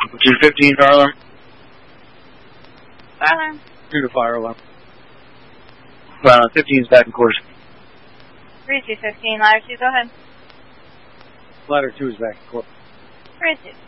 215 fire alarm. Fire alarm. 2 to fire alarm. 15 is back in course. 3215, ladder 2, go ahead. Ladder 2 is back in course. 32.